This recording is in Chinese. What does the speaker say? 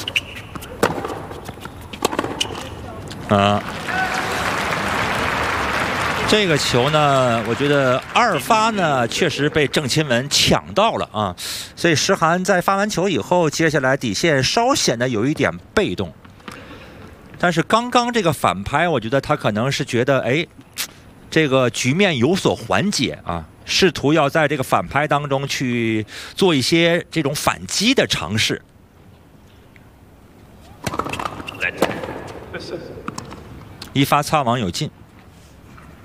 这个球呢，我觉得2发呢确实被郑钦文抢到了啊，所以石韩在发完球以后，接下来底线稍显得有一点被动。但是刚刚这个反拍，我觉得他可能是觉得，哎，这个局面有所缓解啊，试图要在这个反拍当中去做一些这种反击的尝试。1发擦网有进。